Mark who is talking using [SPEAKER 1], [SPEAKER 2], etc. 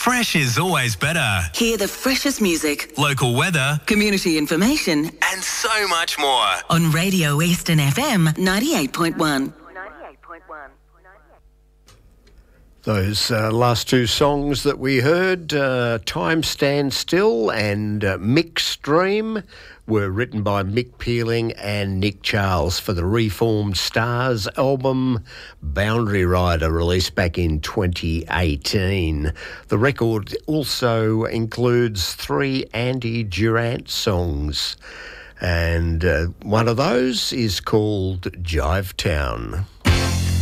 [SPEAKER 1] Fresh is always better.
[SPEAKER 2] Hear the freshest music,
[SPEAKER 1] Local weather
[SPEAKER 2] community information,
[SPEAKER 1] and so much more.
[SPEAKER 2] on Radio Eastern FM 98.1.
[SPEAKER 3] Those last two songs that we heard, Time Stands Still and Mick Stream, were written by Mick Peeling and Nick Charles for the Reformed Stars album Boundary Rider, released back in 2018. The record also includes 3 Andy Durant songs, and one of those is called Jive Town.